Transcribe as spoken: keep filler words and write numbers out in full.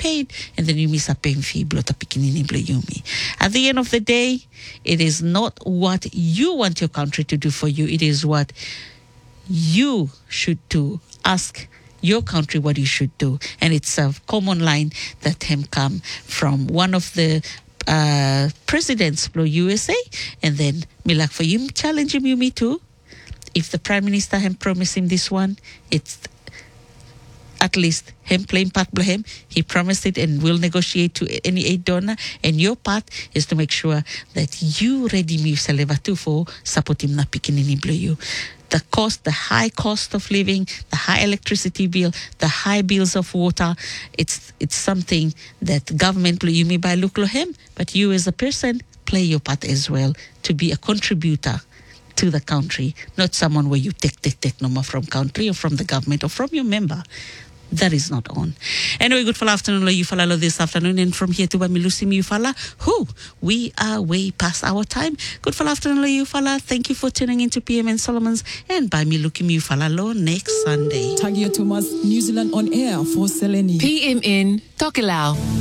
paid, and then you miss a paying fee, blota pikinini yumi. At the end of the day, it is not what you want your country to do for you. It is what you should do. Ask your country what you should do. And it's a common line that him come from one of the uh, presidents of U S A. And then me like for you challenge him, you me too. If the Prime Minister him promise him this one, it's at least him playing part by him. He promised it and will negotiate to any aid donor. And your part is to make sure that you ready me too for support him na pikinini blue you. The cost, the high cost of living, the high electricity bill, the high bills of water, it's it's something that government you may buy look lo him, but you as a person play your part as well to be a contributor to the country, not someone where you take, take, take no more from country or from the government or from your member. That is not on. Anyway, good for afternoon, lo Yufala lo this afternoon, and from here to Bamilusim Yufala, who we are way past our time. Good for afternoon, lo Yufala. Thank you for tuning into P M N Solomons, and by me looking Yufala lo next Sunday. Tagia Thomas, New Zealand on air for Seleni. P M N Tokelau.